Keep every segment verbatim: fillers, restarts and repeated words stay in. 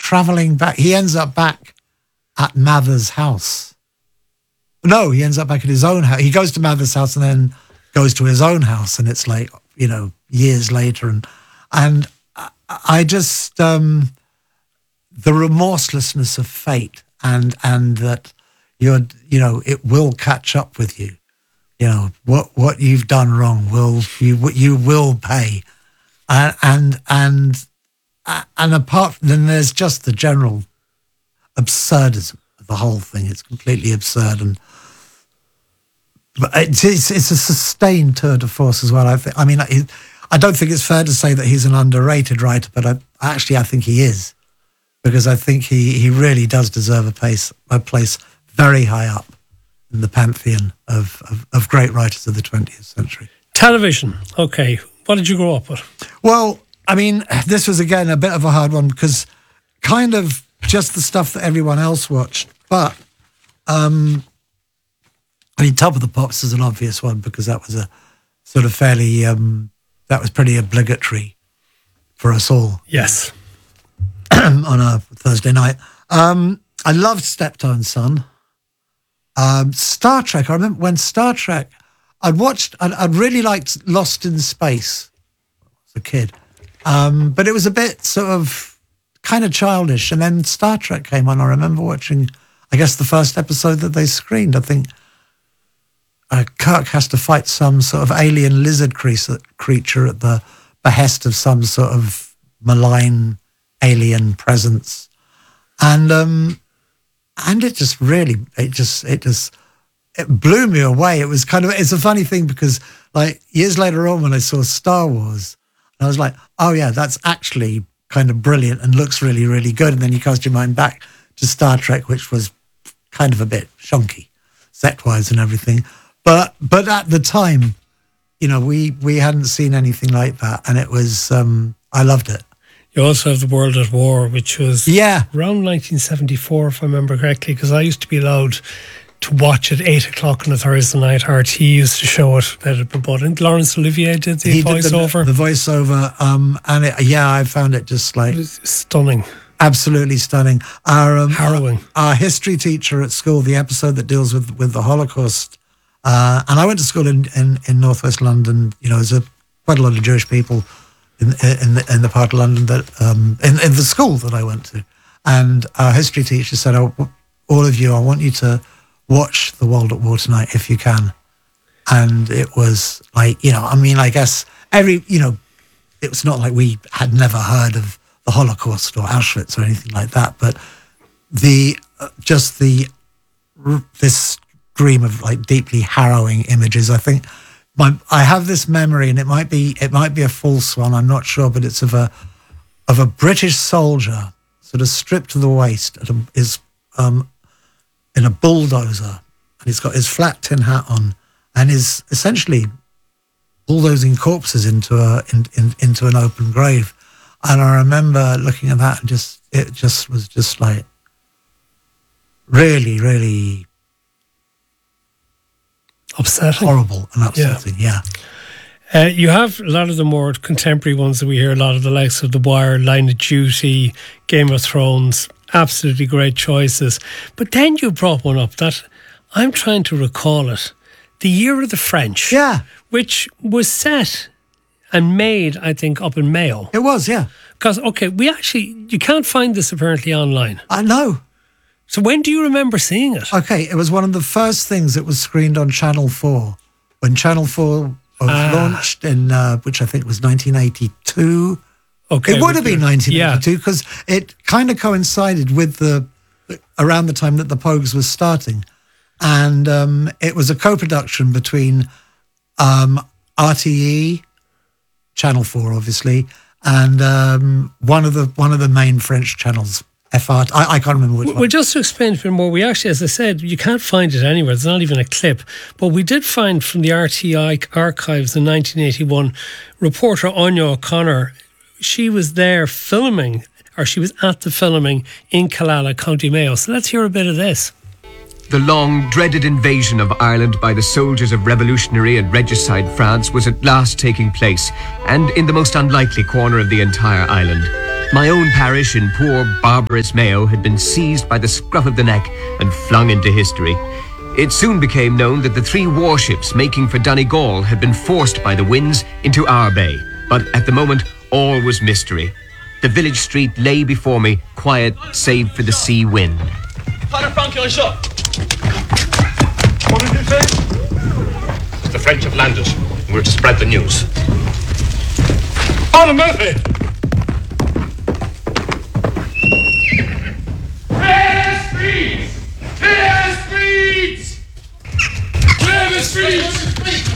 travelling back. He ends up back at Mather's house. No, he ends up back at his own house. He goes to Mather's house and then goes to his own house, and it's like, you know, years later. And and I just, um, the remorselessness of fate, and and that you're, you know, it will catch up with you. You know, what what you've done wrong will, you you will pay. And and and, and apart from, then there's just the general absurdism of the whole thing. It's completely absurd, and but it's it's, it's a sustained tour de force as well. I think. I mean, I, I don't think it's fair to say that he's an underrated writer, but I, actually I think he is, because I think he, he really does deserve a place a place very high up in the pantheon of, of, of great writers of the twentieth century. Television. Okay, what did you grow up with? Well, I mean, this was again a bit of a hard one, because kind of just the stuff that everyone else watched. But, um, I mean, Top of the Pops is an obvious one, because that was a sort of fairly, um, that was pretty obligatory for us all. Yes. On a Thursday night. Um, I loved Steptoe Son. Um, Star Trek, I remember when Star Trek, I'd watched, I'd, I'd really liked Lost in Space as a kid. Um, but it was a bit sort of kind of childish. And then Star Trek came on. I remember watching, I guess, the first episode that they screened. I think uh, Kirk has to fight some sort of alien lizard creature at the behest of some sort of malign alien presence. And um, and it just really, it just, it just, it blew me away. It was kind of, it's a funny thing, because like years later on when I saw Star Wars, I was like, oh yeah, that's actually kind of brilliant and looks really, really good. And then you cast your mind back to Star Trek, which was kind of a bit shonky, set-wise and everything. But but at the time, you know, we, we hadn't seen anything like that. And it was, um, I loved it. You also have The World at War, which was yeah. around nineteen seventy-four, if I remember correctly, because I used to be allowed to watch at eight o'clock on a Thursday night. R T used to show it. That had been bought in. Laurence Olivier did the he voiceover. Did the, the voiceover, um, and it, yeah, I found it just like it was stunning, absolutely stunning. Our um, harrowing. Our, our history teacher at school, the episode that deals with with the Holocaust, uh, and I went to school in, in, in northwest London. You know, there's a quite a lot of Jewish people in in the, in the part of London that um, in in the school that I went to, and our history teacher said, "Oh, all of you, I want you to watch The World at War tonight if you can." And it was like, you know, I mean, I guess every, you know, it was not like we had never heard of the Holocaust or Auschwitz or anything like that, but the, uh, just the, this stream of like deeply harrowing images. I think my, I have this memory, and it might be, it might be a false one, I'm not sure, but it's of a, of a British soldier sort of stripped to the waist, at a, is, um, in a bulldozer, and he's got his flat tin hat on, and is essentially bulldozing corpses into a in, in, into an open grave. And I remember looking at that, and just it just was just like really, really upsetting, horrible, and upsetting. Yeah. yeah. Uh, you have a lot of the more contemporary ones that we hear, a lot of the likes of The Wire, Line of Duty, Game of Thrones. Absolutely great choices. But then you brought one up that I'm trying to recall it. The Year of the French. Yeah. Which was set and made, I think, up in Mayo. It was, yeah. Because, okay, we actually, you can't find this apparently online. I know. So when do you remember seeing it? Okay, it was one of the first things that was screened on Channel four. When Channel four was ah. launched in, uh, which I think was nineteen eighty-two. Okay, it would have been nineteen eighty-two, because yeah. it kind of coincided with the around the time that the Pogues was starting, and um, it was a co-production between um, R T E, Channel Four, obviously, and um, one of the one of the main French channels, F R. I, I can't remember which well, one. Well, just to explain a bit more, we actually, as I said, you can't find it anywhere. There's not even a clip, but we did find from the R T I archives in nineteen eighty-one, reporter Anya O'Connor. She was there filming, or she was at the filming in Killala, County Mayo. So let's hear a bit of this. The long dreaded invasion of Ireland by the soldiers of revolutionary and regicide France was at last taking place, and in the most unlikely corner of the entire island. My own parish in poor barbarous Mayo had been seized by the scruff of the neck and flung into history. It soon became known that the three warships making for Donegal had been forced by the winds into our bay. But at the moment, all was mystery. The village street lay before me, quiet save for the sea wind. Father Frankie, I shot. What did you say? The French have landed. We're to spread the news. Father Murphy! Clear the streets! Clear the streets! Clear the streets!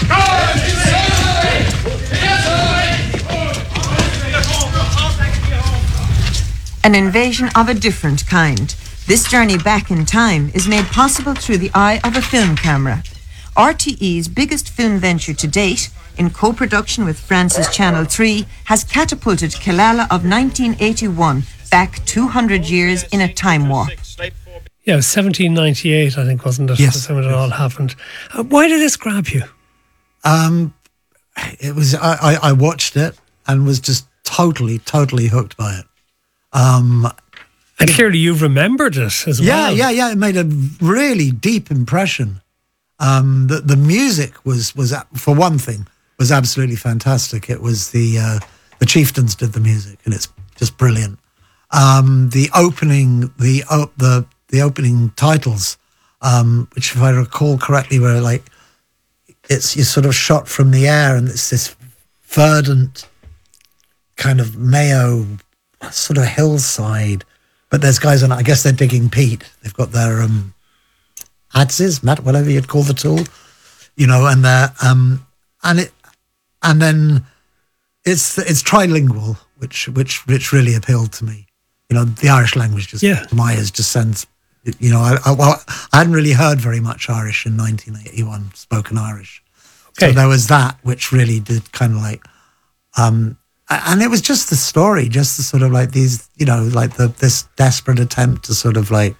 An invasion of a different kind. This journey back in time is made possible through the eye of a film camera. R T E's biggest film venture to date, in co-production with France's Channel three, has catapulted Killala of nineteen eighty-one back two hundred years in a time warp. Yeah, it was seventeen ninety-eight, I think, wasn't it? Yes. That's when it all happened. Uh, why did this grab you? Um, it was I, I, I watched it and was just totally, totally hooked by it. Um, and clearly you remembered it as yeah, well. yeah, yeah. It made a really deep impression. Um, the the music was was for one thing was absolutely fantastic. It was the uh, the Chieftains did the music, and it's just brilliant. Um, the opening, the uh, the the opening titles, um, which if I recall correctly, were like it's you sort of shot from the air, and it's this verdant kind of Mayo sort of hillside. But there's guys on it. I guess they're digging peat. They've got their um, adzes, Matt, whatever you'd call the tool, you know, and they're um, and it, and then it's it's trilingual, which which which really appealed to me. You know, the Irish language just yeah. to my ears just sends. You know, I, I well, I hadn't really heard very much Irish in nineteen eighty-one, spoken Irish. Okay. So there was that, which really did kind of like. Um, And it was just the story, just the sort of like these, you know, like the this desperate attempt to sort of like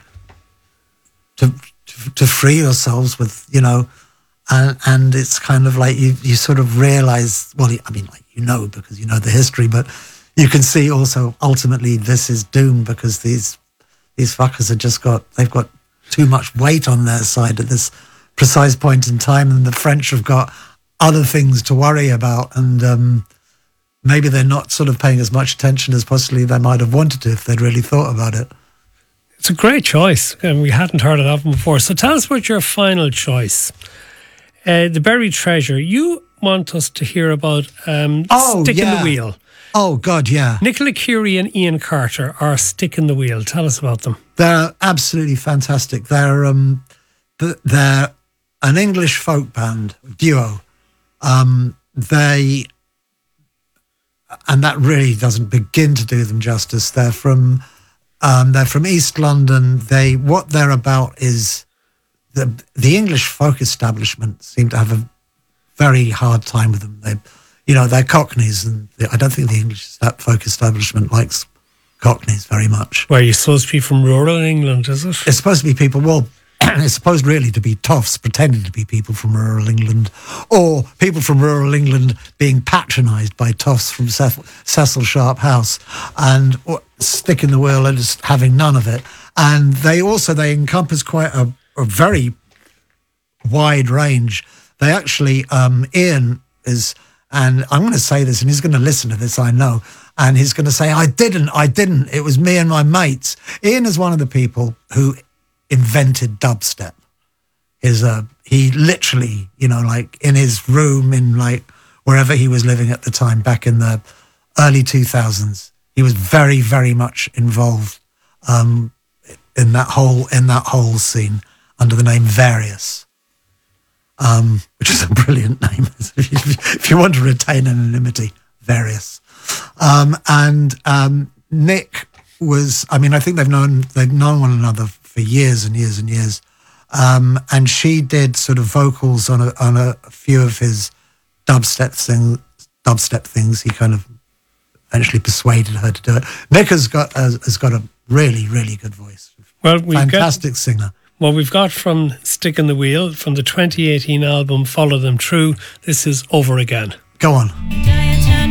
to to, to free yourselves with, you know, and and it's kind of like you you sort of realize, well, I mean, like you know because you know the history, but you can see also ultimately this is doomed because these these fuckers have just got they've got too much weight on their side at this precise point in time, and the French have got other things to worry about, and um. Maybe they're not sort of paying as much attention as possibly they might have wanted to if they'd really thought about it. It's a great choice, and we hadn't heard of that one before. So tell us about your final choice. Uh, the Buried Treasure. You want us to hear about um, oh, Stick yeah. in the Wheel. Oh, God, yeah. Nicola Curie and Ian Carter are Stick in the Wheel. Tell us about them. They're absolutely fantastic. They're um, they're an English folk band, duo. Um, they... And that really doesn't begin to do them justice. They're from um, they're from East London. They what they're about is the the English folk establishment seem to have a very hard time with them. They, you know, they're Cockneys, and they, I don't think the English folk establishment likes Cockneys very much. Where you're supposed to be from rural England, is it? It's supposed to be people. Well, it's supposed really to be toffs pretending to be people from rural England, or people from rural England being patronised by toffs from Cecil Sharp House and Stick in the Wheel and just having none of it. And they also, they encompass quite a, a very wide range. They actually, um, Ian is, and I'm going to say this, and he's going to listen to this, I know, and he's going to say, I didn't, I didn't, it was me and my mates. Ian is one of the people who invented dubstep. Is uh, he literally, you know, like in his room in like wherever he was living at the time, back in the early two thousands, he was very, very much involved um, in that whole in that whole scene under the name Various, um, which is a brilliant name. If you want to retain anonymity, Various, um, and um, Nick was. I mean, I think they've known they've known one another for years and years and years. Um, and she did sort of vocals on a, on a few of his dubstep, thing, dubstep things. He kind of eventually persuaded her to do it. Nick has got, has, has got a really, really good voice. Well, we've Fantastic got, singer. Well, we've got from Stick in the Wheel, from the twenty eighteen album Follow Them Through, this is Over Again. Go on.